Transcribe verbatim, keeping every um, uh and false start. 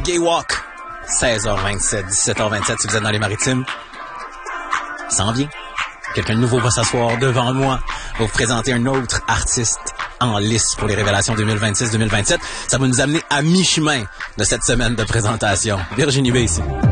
Gay Walk. seize heures vingt-sept, dix-sept heures vingt-sept si vous êtes dans les Maritimes. Ça en vient. Quelqu'un de nouveau va s'asseoir devant moi. Va vous présenter un autre artiste en lice pour les révélations deux mille vingt-six deux mille vingt-sept. Ça va nous amener à mi-chemin de cette semaine de présentation. Virginie B ici.